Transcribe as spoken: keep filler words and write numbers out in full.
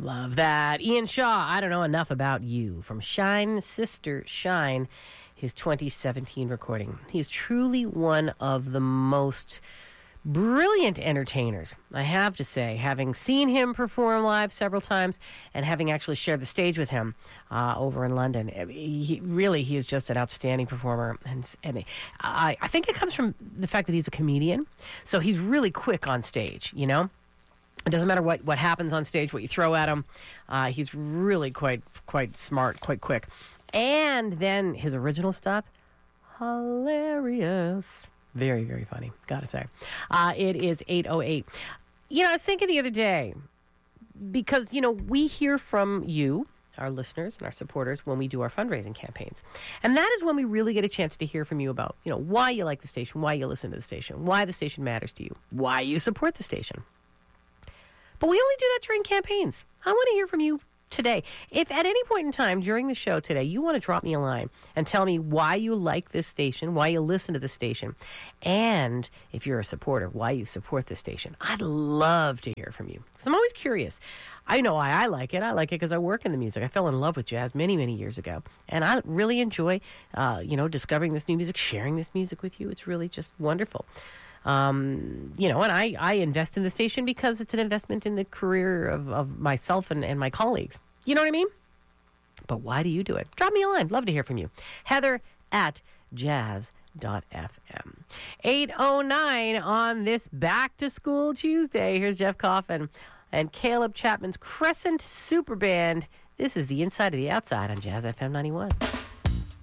Love that. Ian Shaw, I Don't Know Enough About You, from Shine Sister Shine, his twenty seventeen recording. He is truly one of the most brilliant entertainers, I have to say, having seen him perform live several times and having actually shared the stage with him uh, over in London. He, really, he is just an outstanding performer. And, and I, I think it comes from the fact that he's a comedian. So he's really quick on stage, you know? It doesn't matter what, what happens on stage, what you throw at him. Uh, he's really quite quite smart, quite quick. And then his original stuff, hilarious. Very, very funny, gotta say. Uh, it is eight oh eight. You know, I was thinking the other day, because, you know, we hear from you, our listeners and our supporters, when we do our fundraising campaigns. And that is when we really get a chance to hear from you about, you know, why you like the station, why you listen to the station, why the station matters to you, why you support the station. But we only do that during campaigns. I want to hear from you today. If at any point in time during the show today you want to drop me a line and tell me why you like this station, why you listen to the station, and if you're a supporter, why you support the station, I'd love to hear from you. Because I'm always curious. I know why I like it. I like it because I work in the music. I fell in love with jazz many, many years ago. And I really enjoy, uh, you know, discovering this new music, sharing this music with you. It's really just wonderful. Um, you know, and I, I invest in the station because it's an investment in the career of, of myself and, and my colleagues. You know what I mean? But why do you do it? Drop me a line. Love to hear from you. Heather at jazz dot f m. eight oh nine on this Back to School Tuesday. Here's Jeff Coffin and Caleb Chapman's Crescent Super Band. This is the Inside of the Outside on Jazz F M ninety-one.